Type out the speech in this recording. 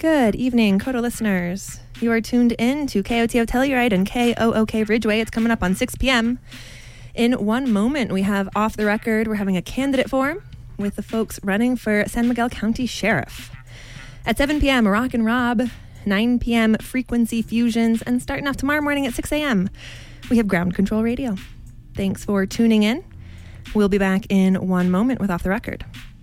Good evening, Coda listeners. You are tuned in to KOTO Telluride and KOOK Ridgeway. It's coming up on 6 p.m. In 1 moment, we have Off the Record. We're having a candidate forum with the folks running for San Miguel County Sheriff. At 7 p.m., Rock and Rob. 9 p.m., Frequency Fusions. And starting off tomorrow morning at 6 a.m., we have Ground Control Radio. Thanks for tuning in. We'll be back in 1 moment with Off the Record.